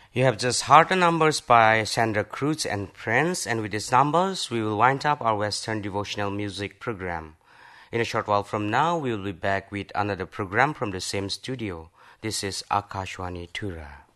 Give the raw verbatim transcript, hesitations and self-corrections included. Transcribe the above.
You have just heard the numbers by Sandra Cruz and friends, and with these numbers, we will wind up our Western devotional music program. In a short while from now, we will be back with another program from the same studio. This is Akashwani Tura.